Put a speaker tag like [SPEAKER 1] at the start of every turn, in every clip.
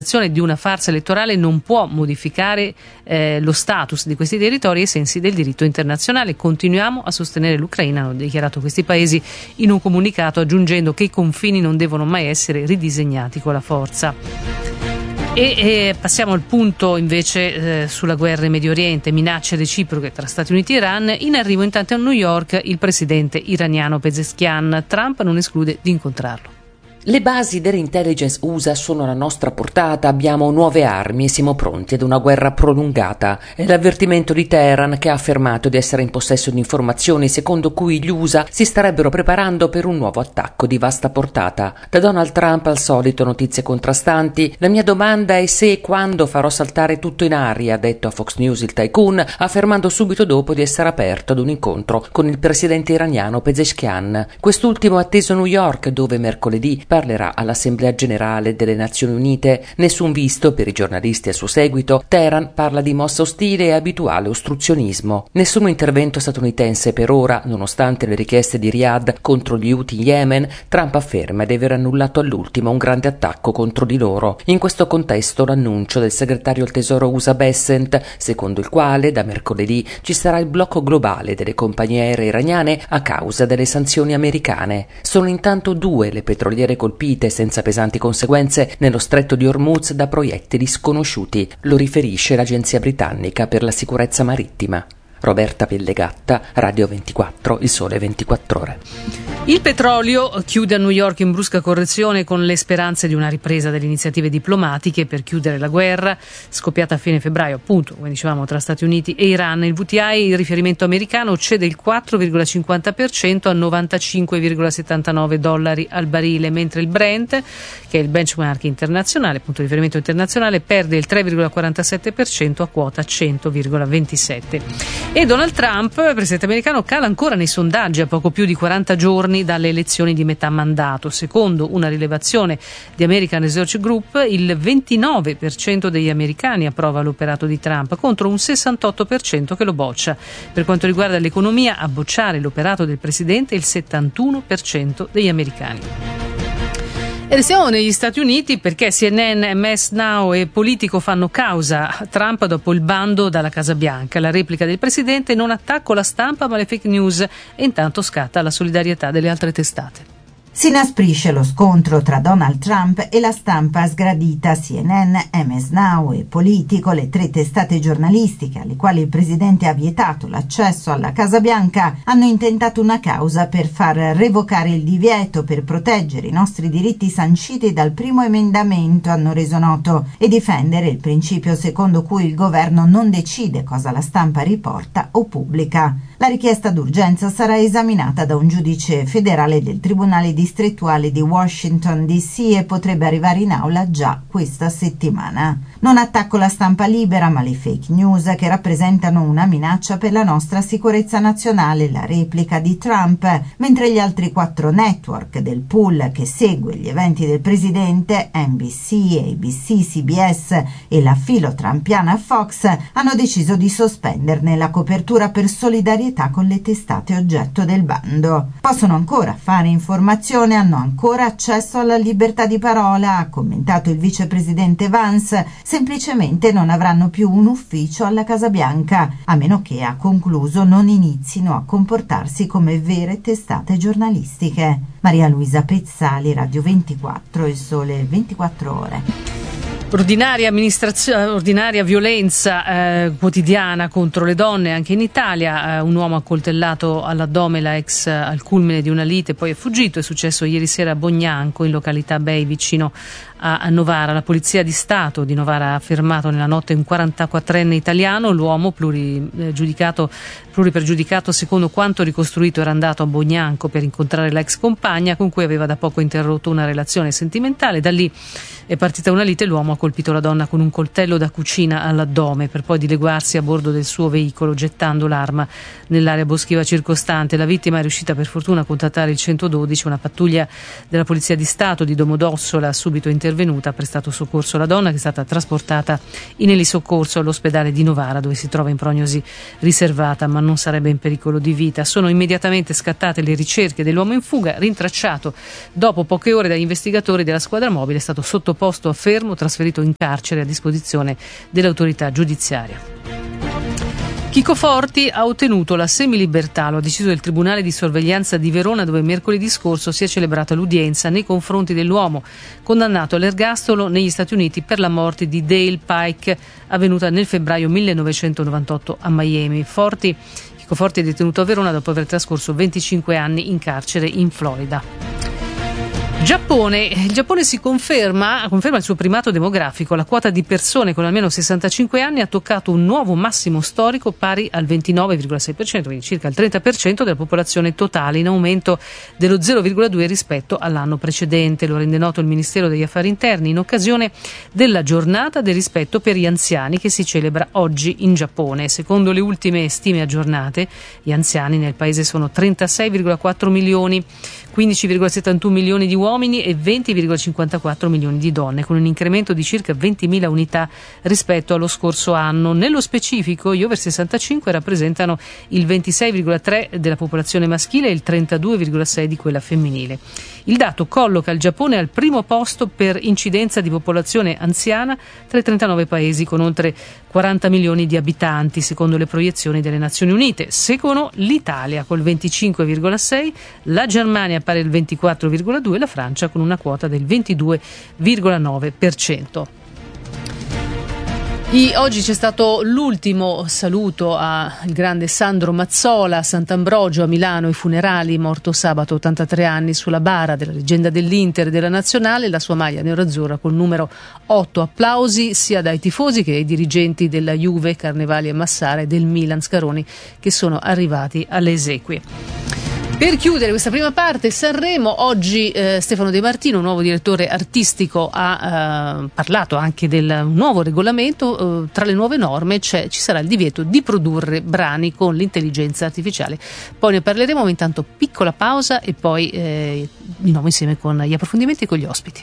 [SPEAKER 1] l'organizzazione di una farsa elettorale non può modificare lo status di questi territori ai sensi del diritto internazionale. Continuiamo a sostenere l'Ucraina, hanno dichiarato questi paesi in un comunicato, aggiungendo che i confini non devono mai essere ridisegnati con la forza. E passiamo al punto invece sulla guerra in Medio Oriente, minacce reciproche tra Stati Uniti e Iran. In arrivo intanto a New York il presidente iraniano Pezeshkian. Trump non esclude di incontrarlo.
[SPEAKER 2] Le basi dell'intelligence USA sono alla nostra portata, abbiamo nuove armi e siamo pronti ad una guerra prolungata. È l'avvertimento di Teheran, che ha affermato di essere in possesso di informazioni secondo cui gli USA si starebbero preparando per un nuovo attacco di vasta portata. Da Donald Trump al solito notizie contrastanti. La mia domanda è se e quando farò saltare tutto in aria, ha detto a Fox News il tycoon, affermando subito dopo di essere aperto ad un incontro con il presidente iraniano Pezeshkian. Quest'ultimo è atteso a New York, dove mercoledì parlerà all'Assemblea Generale delle Nazioni Unite. Nessun visto per i giornalisti al suo seguito. Teheran parla di mossa ostile e abituale ostruzionismo. Nessun intervento statunitense per ora, nonostante le richieste di Riyadh contro gli Houthi in Yemen. Trump afferma di aver annullato all'ultimo un grande attacco contro di loro. In questo contesto l'annuncio del segretario al tesoro USA Bessent, secondo il quale da mercoledì ci sarà il blocco globale delle compagnie aeree iraniane a causa delle sanzioni americane. Sono intanto 2 le petroliere colpite senza pesanti conseguenze nello stretto di Hormuz da proiettili sconosciuti, lo riferisce l'agenzia britannica per la sicurezza marittima. Roberta Pellegatta, Radio 24, Il Sole 24 Ore.
[SPEAKER 1] Il petrolio chiude a New York in brusca correzione con le speranze di una ripresa delle iniziative diplomatiche per chiudere la guerra scoppiata a fine febbraio, appunto, come dicevamo, tra Stati Uniti e Iran. Il WTI, il riferimento americano, cede il 4,50% a $95,79 al barile, mentre il Brent, che è il benchmark internazionale, appunto riferimento internazionale, perde il 3,47% a quota 100,27. E Donald Trump, presidente americano, cala ancora nei sondaggi a poco più di 40 giorni dalle elezioni di metà mandato. Secondo una rilevazione di American Research Group, il 29% degli americani approva l'operato di Trump contro un 68% che lo boccia. Per quanto riguarda l'economia, a bocciare l'operato del presidente il 71% degli americani. E restiamo negli Stati Uniti perché CNN, MS Now e Politico fanno causa a Trump dopo il bando dalla Casa Bianca. La replica del presidente: non attacco la stampa ma le fake news, e intanto scatta la solidarietà delle altre testate.
[SPEAKER 3] Si inasprisce lo scontro tra Donald Trump e la stampa sgradita. CNN, MS Now e Politico, le 3 testate giornalistiche alle quali il presidente ha vietato l'accesso alla Casa Bianca, hanno intentato una causa per far revocare il divieto per proteggere i nostri diritti sanciti dal primo emendamento, hanno reso noto, e difendere il principio secondo cui il governo non decide cosa la stampa riporta o pubblica. La richiesta d'urgenza sarà esaminata da un giudice federale del Tribunale distrettuale di Washington DC e potrebbe arrivare in aula già questa settimana. Non attacco la stampa libera ma le fake news che rappresentano una minaccia per la nostra sicurezza nazionale, la replica di Trump, mentre gli altri 4 network del pool che segue gli eventi del presidente, NBC, ABC, CBS e la filo trampiana Fox, hanno deciso di sospenderne la copertura per solidarietà con le testate oggetto del bando. Possono ancora fare informazione, hanno ancora accesso alla libertà di parola, ha commentato il vicepresidente Vance, semplicemente non avranno più un ufficio alla Casa Bianca, a meno che, ha concluso, non inizino a comportarsi come vere testate giornalistiche. Maria Luisa Pezzali, Radio 24, Il Sole 24 Ore.
[SPEAKER 1] Ordinaria violenza quotidiana contro le donne anche in Italia. Un uomo accoltellato all'addome, la ex al culmine di una lite, poi è fuggito. È successo ieri sera a Bognanco, in località Bei, vicino a Novara. La Polizia di Stato di Novara ha fermato nella notte un 44enne italiano. L'uomo, pluripergiudicato secondo quanto ricostruito, era andato a Bognanco per incontrare l'ex compagna con cui aveva da poco interrotto una relazione sentimentale. Da lì è partita una lite, l'uomo ha colpito la donna con un coltello da cucina all'addome per poi dileguarsi a bordo del suo veicolo gettando l'arma nell'area boschiva circostante. La vittima è riuscita per fortuna a contattare il 112, una pattuglia della Polizia di Stato di Domodossola ha subito intervenuto intervenuta ha prestato soccorso alla donna, che è stata trasportata in elisoccorso all'ospedale di Novara, dove si trova in prognosi riservata, ma non sarebbe in pericolo di vita. Sono immediatamente scattate le ricerche dell'uomo in fuga, rintracciato dopo poche ore dagli investigatori della squadra mobile, è stato sottoposto a fermo, trasferito in carcere a disposizione dell'autorità giudiziaria. Chico Forti ha ottenuto la semilibertà, lo ha deciso il Tribunale di Sorveglianza di Verona, dove mercoledì scorso si è celebrata l'udienza nei confronti dell'uomo condannato all'ergastolo negli Stati Uniti per la morte di Dale Pike, avvenuta nel febbraio 1998 a Miami. Chico Forti è detenuto a Verona dopo aver trascorso 25 anni in carcere in Florida. Il Giappone si conferma il suo primato demografico. La quota di persone con almeno 65 anni ha toccato un nuovo massimo storico pari al 29,6%, quindi circa il 30% della popolazione totale, in aumento dello 0,2% rispetto all'anno precedente. Lo rende noto il Ministero degli Affari Interni in occasione della giornata del rispetto per gli anziani, che si celebra oggi in Giappone. Secondo le ultime stime aggiornate, gli anziani nel paese sono 36,4 milioni, 15,71 milioni di uomini e 20,54 milioni di donne, con un incremento di circa 20.000 unità rispetto allo scorso anno. Nello specifico, gli over 65 rappresentano il 26,3% della popolazione maschile e il 32,6% di quella femminile. Il dato colloca il Giappone al primo posto per incidenza di popolazione anziana tra i 39 paesi con oltre 40 milioni di abitanti, secondo le proiezioni delle Nazioni Unite. Seguono l'Italia col 25,6%, la Germania pari al 24,2% e la Francia con una quota del 22,9%. Oggi c'è stato l'ultimo saluto al grande Sandro Mazzola a Sant'Ambrogio a Milano, i funerali, morto sabato, 83 anni, sulla bara della leggenda dell'Inter e della Nazionale, la sua maglia nerazzurra col numero 8. Applausi sia dai tifosi che ai dirigenti della Juve, Carnevali e Massara, e del Milan, Scaroni, che sono arrivati alle esequie. Per chiudere questa prima parte, Sanremo, oggi Stefano De Martino, nuovo direttore artistico, ha parlato anche del nuovo regolamento. Tra le nuove norme ci sarà il divieto di produrre brani con l'intelligenza artificiale. Poi ne parleremo, ma intanto piccola pausa e poi di nuovo insieme con gli approfondimenti con gli ospiti.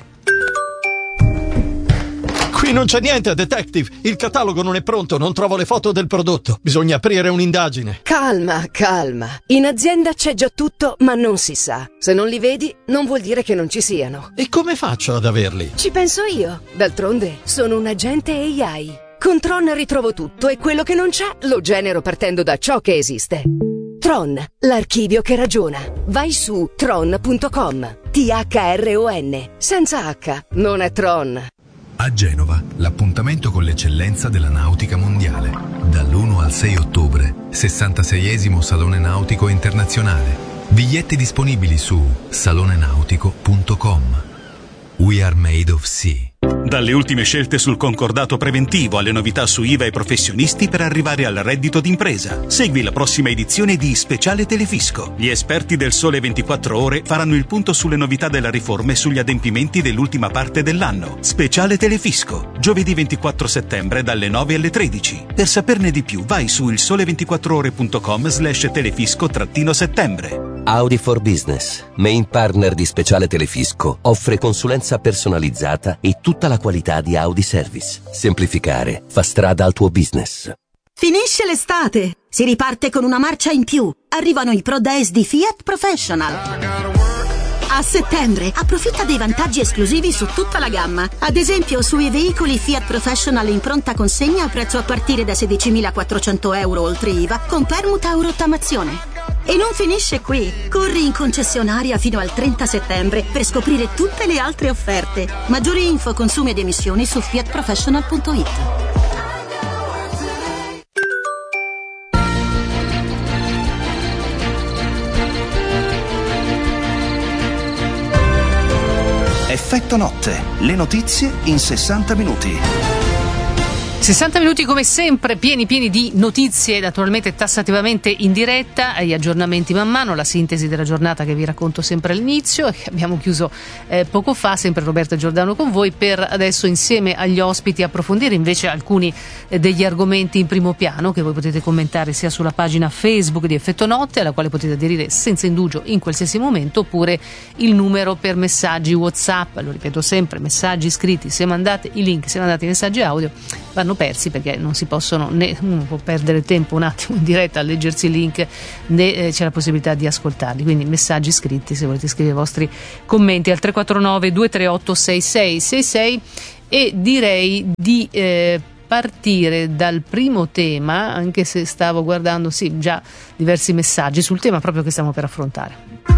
[SPEAKER 4] Qui non c'è niente, detective. Il catalogo non è pronto, non trovo le foto del prodotto. Bisogna aprire un'indagine.
[SPEAKER 5] Calma. In azienda c'è già tutto, ma non si sa. Se non li vedi, non vuol dire che non ci siano.
[SPEAKER 4] E come faccio ad averli?
[SPEAKER 5] Ci penso io. D'altronde, sono un agente AI. Con Tron ritrovo tutto e quello che non c'è lo genero partendo da ciò che esiste. Tron, l'archivio che ragiona. Vai su tron.com. THRON. Senza H, non è Tron.
[SPEAKER 6] A Genova, l'appuntamento con l'eccellenza della nautica mondiale. Dall'1 al 6 ottobre, 66esimo Salone Nautico Internazionale. Biglietti disponibili su salonenautico.com. We are made of sea.
[SPEAKER 7] Dalle ultime scelte sul concordato preventivo alle novità su IVA e professionisti per arrivare al reddito d'impresa. Segui la prossima edizione di Speciale Telefisco. Gli esperti del Sole 24 Ore faranno il punto sulle novità della riforma e sugli adempimenti dell'ultima parte dell'anno. Speciale Telefisco, giovedì 24 settembre dalle 9 alle 13. Per saperne di più vai su ilsole24ore.com/telefisco-settembre.
[SPEAKER 8] Audi for Business, main partner di Speciale Telefisco, offre consulenza personalizzata e tutta la qualità di Audi Service. Semplificare fa strada al tuo business.
[SPEAKER 9] Finisce l'estate, si riparte con una marcia in più. Arrivano i Pro Days di Fiat Professional. A settembre approfitta dei vantaggi esclusivi su tutta la gamma. Ad esempio sui veicoli Fiat Professional in pronta consegna a prezzo a partire da 16.400 euro oltre IVA con permuta o rottamazione. E non finisce qui. Corri in concessionaria fino al 30 settembre per scoprire tutte le altre offerte. Maggiori info, consumi ed emissioni su fiatprofessional.it.
[SPEAKER 10] Effetto notte, le notizie in 60 minuti.
[SPEAKER 1] 60 minuti come sempre, pieni di notizie, naturalmente tassativamente in diretta, gli aggiornamenti man mano, la sintesi della giornata che vi racconto sempre all'inizio e che abbiamo chiuso poco fa, sempre Roberto Giordano con voi, per adesso insieme agli ospiti approfondire invece alcuni degli argomenti in primo piano che voi potete commentare sia sulla pagina Facebook di Effetto Notte, alla quale potete aderire senza indugio in qualsiasi momento, oppure il numero per messaggi WhatsApp. Lo ripeto sempre, messaggi scritti, se mandate i link, se mandate i messaggi audio vanno persi, perché non si possono, né uno può perdere tempo un attimo in diretta a leggersi il link, né c'è la possibilità di ascoltarli. Quindi messaggi scritti se volete scrivere i vostri commenti al 349 238 6666. E direi di partire dal primo tema, anche se stavo guardando già diversi messaggi sul tema proprio che stiamo per affrontare.